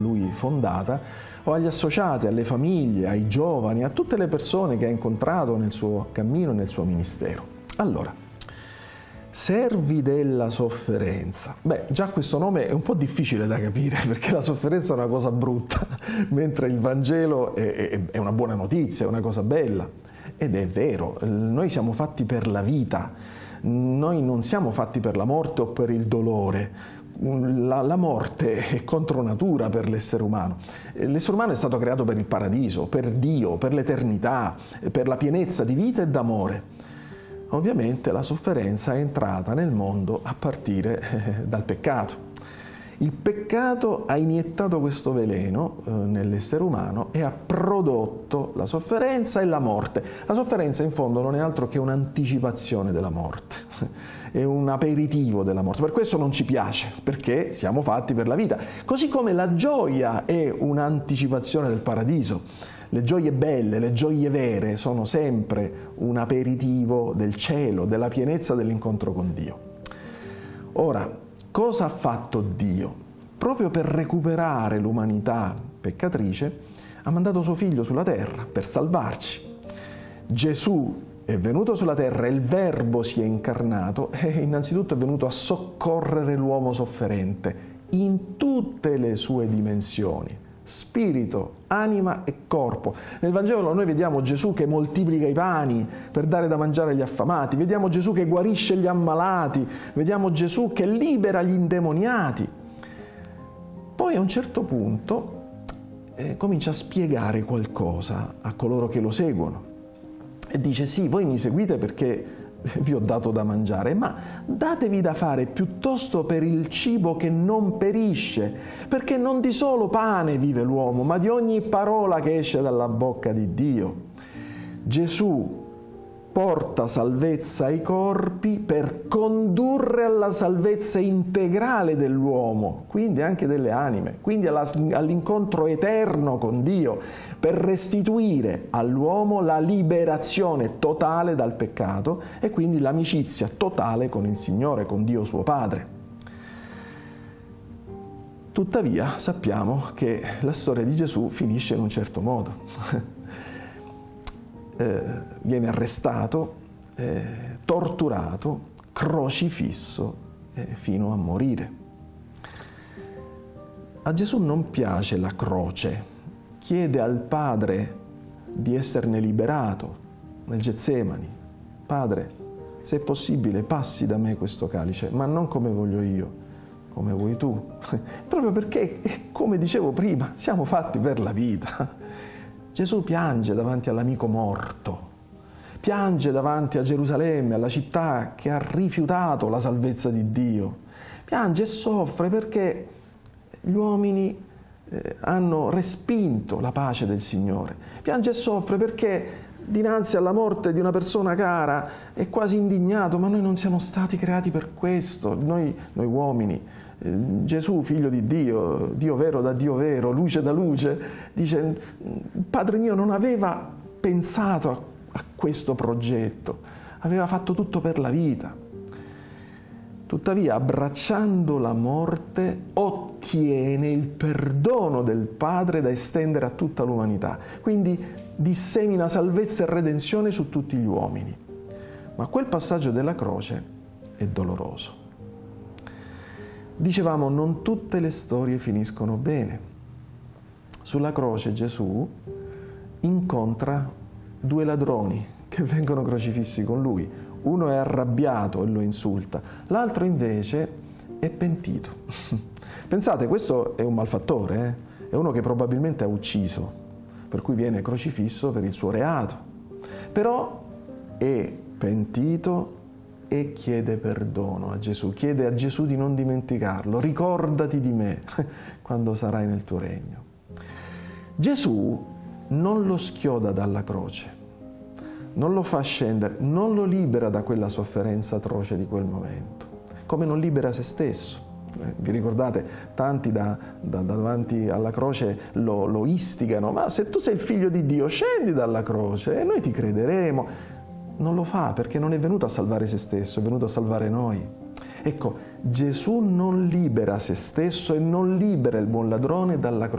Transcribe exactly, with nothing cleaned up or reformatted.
lui fondata, o agli associati, alle famiglie, ai giovani, a tutte le persone che ha incontrato nel suo cammino e nel suo ministero. Allora, servi della sofferenza. Beh, già questo nome è un po' difficile da capire, perché la sofferenza è una cosa brutta, mentre il Vangelo è, è, è una buona notizia, è una cosa bella. Ed è vero, noi siamo fatti per la vita, noi non siamo fatti per la morte o per il dolore. La, la morte è contro natura per l'essere umano. L'essere umano è stato creato per il paradiso, per Dio, per l'eternità, per la pienezza di vita e d'amore. Ovviamente la sofferenza è entrata nel mondo a partire eh, dal peccato. Il peccato ha iniettato questo veleno eh, nell'essere umano e ha prodotto la sofferenza e la morte. La sofferenza in fondo non è altro che un'anticipazione della morte, è un aperitivo della morte. Per questo non ci piace, perché siamo fatti per la vita. Così come la gioia è un'anticipazione del paradiso. Le gioie belle, le gioie vere sono sempre un aperitivo del cielo, della pienezza dell'incontro con Dio. Ora, cosa ha fatto Dio? Proprio per recuperare l'umanità peccatrice, ha mandato suo figlio sulla terra per salvarci. Gesù è venuto sulla terra, il Verbo si è incarnato e innanzitutto è venuto a soccorrere l'uomo sofferente in tutte le sue dimensioni. Spirito, anima e corpo. Nel Vangelo noi vediamo Gesù che moltiplica i pani per dare da mangiare agli affamati, vediamo Gesù che guarisce gli ammalati, vediamo Gesù che libera gli indemoniati. Poi a un certo punto eh, comincia a spiegare qualcosa a coloro che lo seguono e dice: sì, voi mi seguite perché vi ho dato da mangiare, ma datevi da fare piuttosto per il cibo che non perisce, perché non di solo pane vive l'uomo, ma di ogni parola che esce dalla bocca di Dio. Gesù porta salvezza ai corpi per condurre alla salvezza integrale dell'uomo, quindi anche delle anime, quindi all'incontro eterno con Dio, per restituire all'uomo la liberazione totale dal peccato e quindi l'amicizia totale con il Signore, con Dio suo Padre. Tuttavia sappiamo che la storia di Gesù finisce in un certo modo. eh, viene arrestato, eh, torturato, crocifisso eh, fino a morire. A Gesù non piace la croce. Chiede al Padre di esserne liberato nel Getsemani. Padre, se è possibile, passi da me questo calice, ma non come voglio io, come vuoi tu. Proprio perché, come dicevo prima, siamo fatti per la vita. Gesù piange davanti all'amico morto, piange davanti a Gerusalemme, alla città che ha rifiutato la salvezza di Dio. Piange e soffre perché gli uomini Eh, hanno respinto la pace del Signore. Piange e soffre perché dinanzi alla morte di una persona cara è quasi indignato, ma noi non siamo stati creati per questo, noi, noi uomini. Eh, Gesù, figlio di Dio, Dio vero da Dio vero, luce da luce, dice: Padre mio non aveva pensato a, a questo progetto, aveva fatto tutto per la vita. Tuttavia, abbracciando la morte, ottiene il perdono del Padre da estendere a tutta l'umanità. Quindi dissemina salvezza e redenzione su tutti gli uomini. Ma quel passaggio della croce è doloroso. Dicevamo, non tutte le storie finiscono bene. Sulla croce Gesù incontra due ladroni che vengono crocifissi con lui. Uno è arrabbiato e lo insulta, l'altro invece è pentito. Pensate, questo è un malfattore, eh? È uno che probabilmente ha ucciso, per cui viene crocifisso per il suo reato. Però è pentito e chiede perdono a Gesù, chiede a Gesù di non dimenticarlo, ricordati di me quando sarai nel tuo regno. Gesù non lo schioda dalla croce, non lo fa scendere, non lo libera da quella sofferenza atroce di quel momento, come non libera se stesso. Eh, vi ricordate? Tanti da, da, davanti alla croce lo, lo istigano: ma se tu sei il figlio di Dio, scendi dalla croce e noi ti crederemo. Non lo fa perché non è venuto a salvare se stesso, è venuto a salvare noi. Ecco, Gesù non libera se stesso e non libera il buon ladrone dalla croce.